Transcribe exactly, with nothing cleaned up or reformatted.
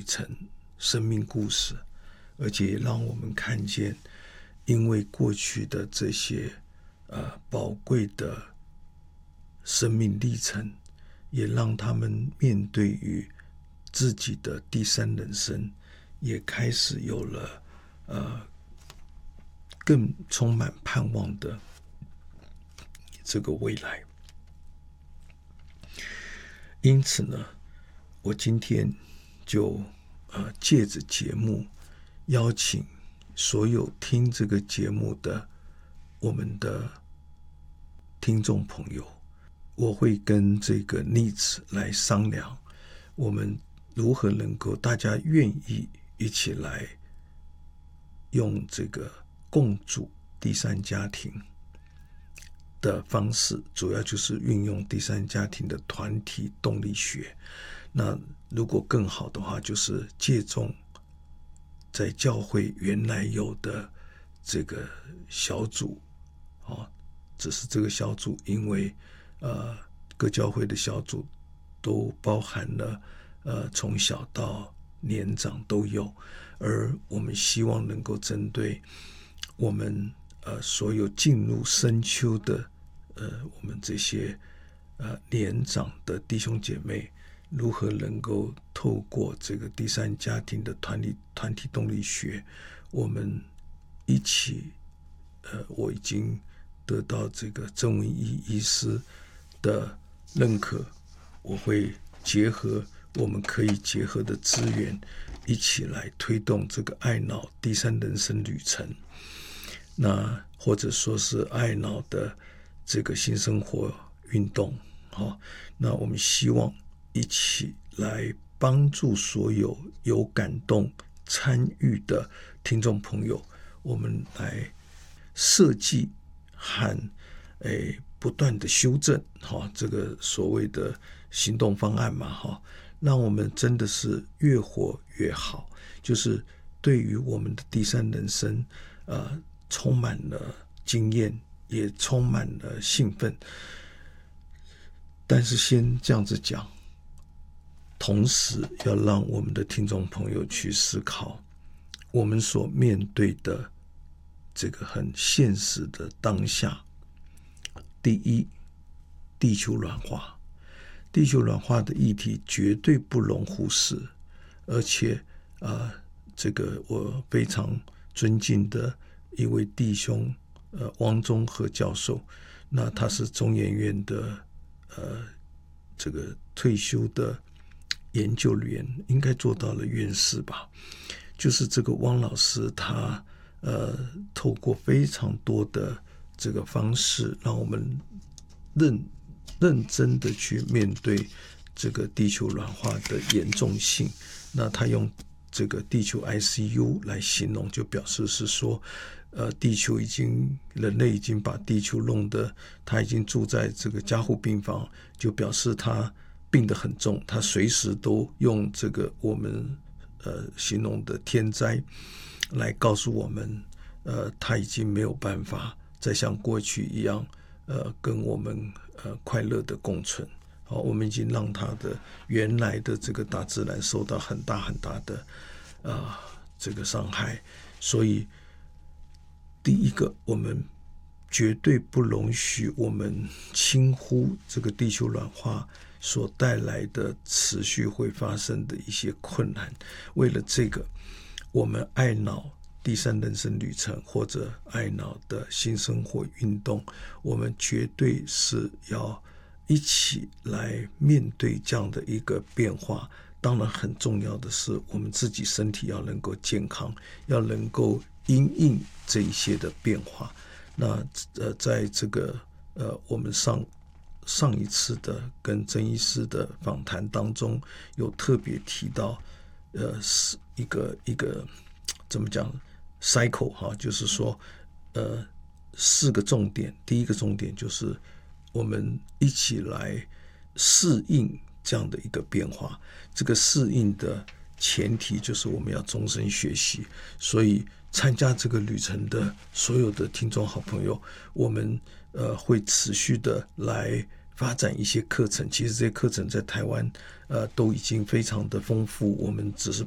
程、生命故事，而且也让我们看见，因为过去的这些呃宝贵的生命历程，也让他们面对于自己的第三人生，也开始有了呃更充满盼望的这个未来。因此呢，我今天就呃借着节目邀请所有听这个节目的我们的听众朋友，我会跟这个妮子来商量，我们如何能够大家愿意一起来用这个共组第三家庭的方式，主要就是运用第三家庭的团体动力学。那如果更好的话，就是借重在教会原来有的这个小组，哦，只是这个小组因为呃各教会的小组都包含了呃从小到年长都有，而我们希望能够针对我们呃所有进入深秋的呃我们这些呃年长的弟兄姐妹，如何能够透过这个第三家庭的团体团体动力学，我们一起呃我已经得到这个曾文义医师的认可，我会结合我们可以结合的资源，一起来推动这个爱脑第三人生旅程。那或者说是爱脑的这个新生活运动，哦，那我们希望一起来帮助所有有感动参与的听众朋友，我们来设计和诶不断的修正，哦，这个所谓的行动方案嘛，哦，让我们真的是越活越好，就是对于我们的第三人生呃充满了经验，也充满了兴奋。但是先这样子讲，同时要让我们的听众朋友去思考，我们所面对的这个很现实的当下。第一，地球暖化，地球暖化的议题绝对不容忽视，而且呃，这个我非常尊敬的一位弟兄，呃，汪中和教授，那他是中研院的呃这个退休的研究员，应该做到了院士吧。就是这个汪老师他呃透过非常多的这个方式，让我们认认真的去面对这个地球暖化的严重性。那他用这个地球 I C U 来形容，就表示是说呃，地球已经人类已经把地球弄得他已经住在这个加护病房，就表示他病得很重，他随时都用这个我们呃形容的天灾来告诉我们，呃，他已经没有办法再像过去一样呃跟我们呃快乐的共存。好，我们已经让他的原来的这个大自然受到很大很大的呃这个伤害。所以第一个，我们绝对不容许我们轻忽这个地球暖化所带来的持续会发生的一些困难。为了这个，我们爱脑第三人生旅程或者爱脑的新生活运动，我们绝对是要一起来面对这样的一个变化。当然很重要的是，我们自己身体要能够健康，要能够因应这一些的变化。那呃，在这个呃，我们上上一次的跟曾医师的访谈当中，有特别提到，呃，是一个一个怎么讲 cycle 哈，就是说，呃，四个重点。第一个重点就是我们一起来适应这样的一个变化。这个适应的前提就是我们要终身学习，所以参加这个旅程的所有的听众好朋友，我们呃会持续的来发展一些课程。其实这些课程在台湾呃都已经非常的丰富，我们只是